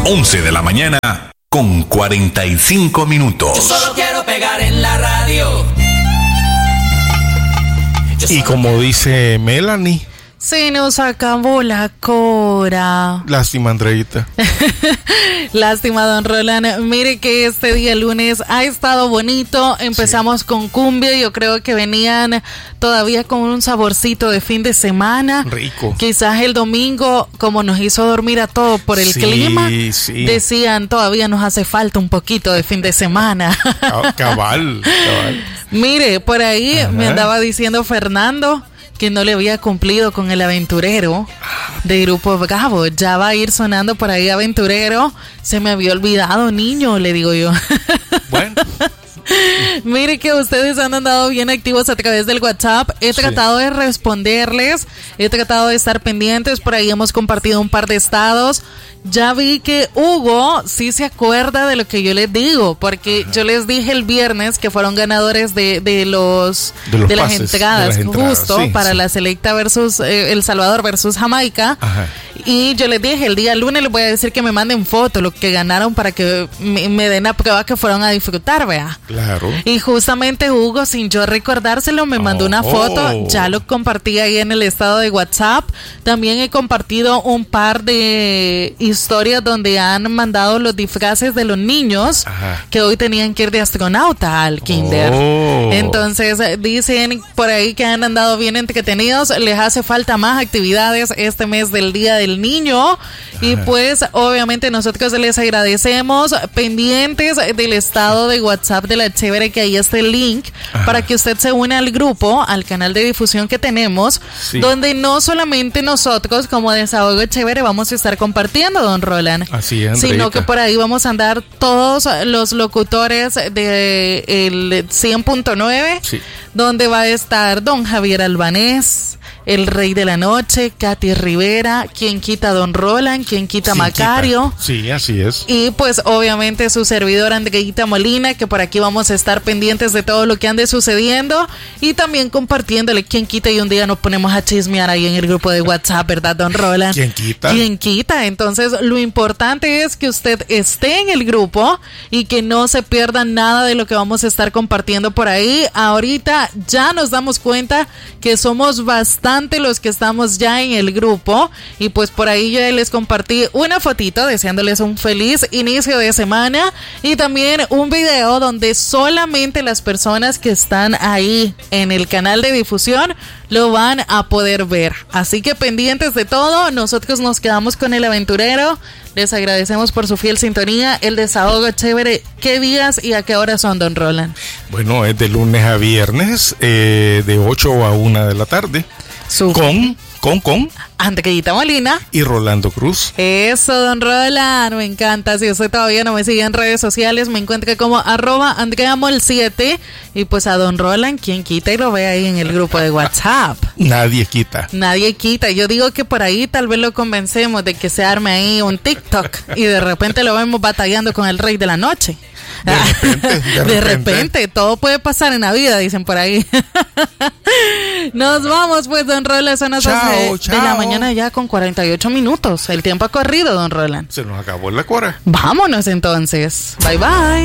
11 de la mañana con 45 minutos. Yo solo quiero pegar en la radio. Y como dice Melanie, se nos acabó la cora. lástima, Andreita. Lástima, don Roland. Mire que este día lunes ha estado bonito. Empezamos con cumbia. Yo creo que venían todavía con un saborcito de fin de semana. Rico. Quizás el domingo, como nos hizo dormir a todos por el clima, decían todavía nos hace falta un poquito de fin de semana. Cabal. Mire, por ahí me andaba diciendo Fernando que no le había cumplido con el aventurero de Grupo Gabo. Ya va a ir sonando por ahí Aventurero. Se me había olvidado, niño, le digo yo. Bueno. Mire que ustedes han andado bien activos a través del WhatsApp. He tratado de responderles, he tratado de estar pendientes. Por ahí hemos compartido un par de estados. Ya vi que Hugo sí se acuerda de lo que yo les digo, porque yo les dije el viernes que fueron ganadores de las entradas, justo para la Selecta versus El Salvador versus Jamaica. Ajá. Y yo les dije el día lunes les voy a decir que me manden fotos lo que ganaron para que me den la prueba que fueron a disfrutar, vea. Claro. Y justamente Hugo, sin yo recordárselo, me mandó una foto. Ya lo compartí ahí en el estado de WhatsApp. También he compartido un par de historias donde han mandado los disfraces de los niños que hoy tenían que ir de astronauta al kinder. Entonces dicen por ahí que han andado bien entretenidos. Les hace falta más actividades este mes del Día del Niño. Y pues obviamente nosotros les agradecemos, pendientes del estado de WhatsApp de La Chévere, que ahí está el link para que usted se una al grupo, al canal de difusión que tenemos, donde no solamente nosotros como Desahogo Chévere vamos a estar compartiendo, don Roland, así es, sino que por ahí vamos a andar todos los locutores de el 100.9, donde va a estar don Javier Albanés, el Rey de la Noche, Katy Rivera, quien quita don Roland, quien quita Macario. Sí, así es. Y pues obviamente su servidor Andreita Molina, que por aquí vamos a estar pendientes de todo lo que ande sucediendo y también compartiéndole quien quita y un día nos ponemos a chismear ahí en el grupo de WhatsApp, ¿verdad, don Roland? ¿Quién quita? ¿Quién quita? Entonces lo importante es que usted esté en el grupo y que no se pierda nada de lo que vamos a estar compartiendo por ahí. Ahorita ya nos damos cuenta que somos bastante los que estamos ya en el grupo y pues por ahí yo les compartí una fotito deseándoles un feliz inicio de semana y también un video donde solamente las personas que están ahí en el canal de difusión lo van a poder ver. Así que pendientes de todo, nosotros nos quedamos con el aventurero. Les agradecemos por su fiel sintonía. El Desahogo Chévere, ¿qué días y a qué horas son, don Roland? Bueno, es de lunes a viernes, de 8 a 1 de la tarde. Con Andreita Molina y Rolando Cruz. Eso, don Roland, me encanta. Si usted todavía no me sigue en redes sociales, me encuentra como @AndreaMol7. Y pues a don Roland, quien quita y lo ve ahí en el grupo de WhatsApp. Nadie quita. Yo digo que por ahí tal vez lo convencemos de que se arme ahí un TikTok y de repente lo vemos batallando con el Rey de la Noche. De repente, todo puede pasar en la vida, dicen por ahí. Nos vamos pues, don Roland, son las 12 de la mañana ya con 48 minutos. El tiempo ha corrido, don Roland. Se nos acabó la cora. Vámonos entonces. Bye bye.